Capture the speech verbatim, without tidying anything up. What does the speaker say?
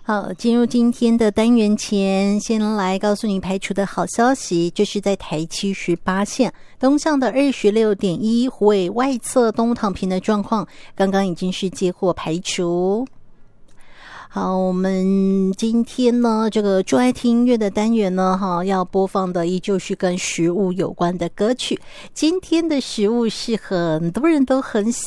好，进入今天的单元前，先来告诉你排除的好消息，这是在台七十八线东向的 二十六点一 虎尾外侧东躺平的状况，刚刚已经是接获排除。好，我们今天呢这个就爱听音乐的单元呢哈，要播放的依旧是跟食物有关的歌曲。今天的食物是很多人都很喜